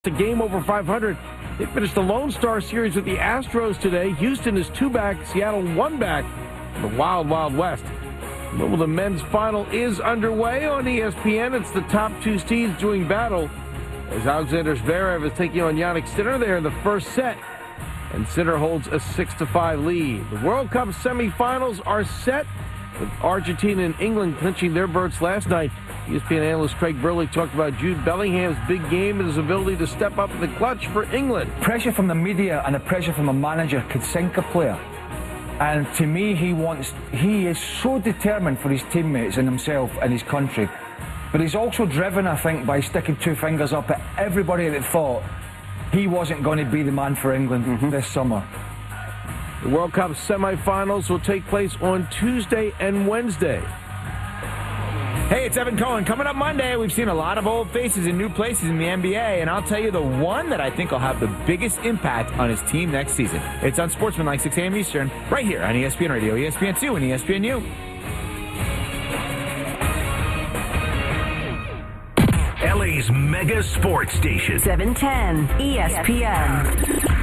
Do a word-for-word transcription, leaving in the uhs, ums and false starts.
a game over five hundred. They finished the Lone Star Series with the Astros today. Houston is two back, Seattle one back. The Wild Wild West. Well, the men's final is underway on E S P N. It's the top two seeds doing battle as Alexander Zverev is taking on Jannik Sinner there in the first set. And Sinner holds a six to five lead. The World Cup semifinals are set with Argentina and England clinching their berths last night. E S P N analyst Craig Burley talked about Jude Bellingham's big game and his ability to step up in the clutch for England. Pressure from the media and the pressure from a manager could sink a player. And to me, he wants, he is so determined for his teammates and himself and his country. But he's also driven, I think, by sticking two fingers up at everybody that thought he wasn't going to be the man for England mm-hmm. this summer. The World Cup semifinals will take place on Tuesday and Wednesday. Hey, it's Evan Cohen. Coming up Monday, we've seen a lot of old faces in new places in the N B A, and I'll tell you the one that I think will have the biggest impact on his team next season. It's on Sportsmanlike, six a.m. Eastern, right here on E S P N Radio, E S P N two, and E S P N U. L A's mega sports station. seven ten E S P N.